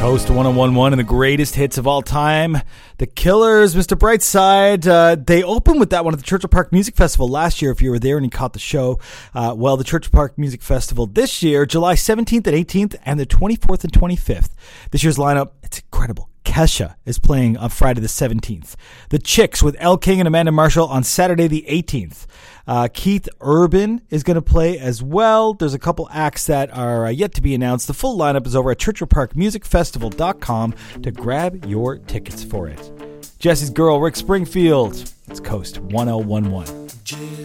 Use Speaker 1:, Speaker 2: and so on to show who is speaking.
Speaker 1: Coast 1011 and the greatest hits of all time. The Killers, Mr. Brightside. They opened with that one at the Churchill Park Music Festival last year, if you were there and you caught the show. The Churchill Park Music Festival this year, July 17th and 18th, and the 24th and 25th. This year's lineup, it's incredible. Kesha is playing on Friday the 17th. The Chicks with Elle King and Amanda Marshall on Saturday the 18th. Keith Urban is going to play as well. There's a couple acts that are yet to be announced. The full lineup is over at churchillparkmusicfestival.com to grab your tickets for it. Jesse's Girl, Rick Springfield. It's Coast 1011.